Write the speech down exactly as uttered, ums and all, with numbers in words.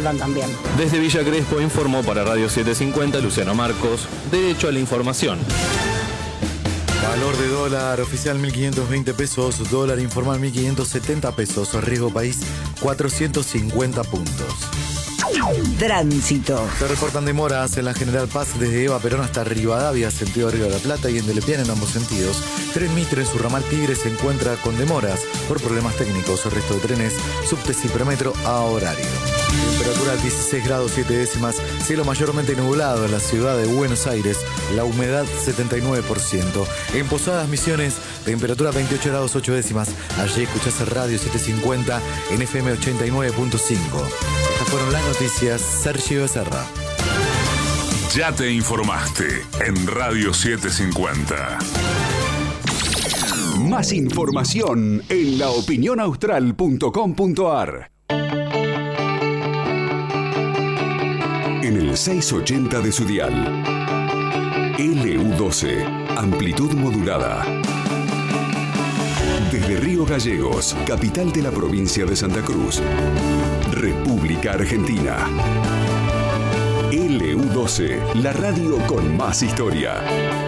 importan también. Desde Villa Crespo informó para Radio setecientos cincuenta Luciano Marcos, Derecho a la Información. Valor de dólar oficial mil quinientos veinte pesos, dólar informal mil quinientos setenta pesos, riesgo país cuatrocientos cincuenta puntos. Tránsito. Se reportan demoras en la General Paz desde Eva Perón hasta Rivadavia, sentido Río de la Plata, y en Delepiane en ambos sentidos. Tren Mitre en su ramal Tigre se encuentra con demoras por problemas técnicos. El resto de trenes, subtes y premetro a horario. Temperatura dieciséis grados siete décimas, cielo mayormente nublado en la ciudad de Buenos Aires, la humedad setenta y nueve por ciento. En Posadas Misiones, temperatura veintiocho grados ocho décimas. Allí escuchás Radio setecientos cincuenta en F M ochenta y nueve punto cinco. Estas fueron las noticias. Sergio Becerra. Ya te informaste en Radio setecientos cincuenta. Más información en la opinión austral punto com punto a r. En el seiscientos ochenta de su dial. L U doce, amplitud modulada. Desde Río Gallegos, capital de la provincia de Santa Cruz, República Argentina. L U doce, la radio con más historia.